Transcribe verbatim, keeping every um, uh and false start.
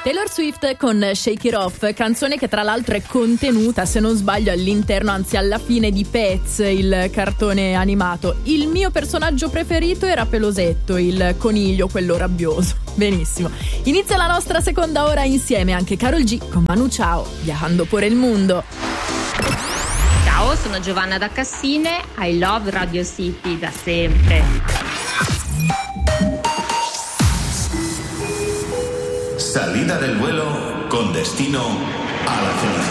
Taylor Swift con Shake It Off, canzone che tra l'altro è contenuta, se non sbaglio, all'interno, anzi alla fine di Pets, il cartone animato. Il mio personaggio preferito era Pelosetto, il coniglio, quello rabbioso. Benissimo. Inizia la nostra seconda ora insieme anche Karol G con Manu Chao, viajando por el mundo. Ciao, sono Giovanna da Cassine, I love Radio City da sempre. Salida del vuelo con destino a la felicidad.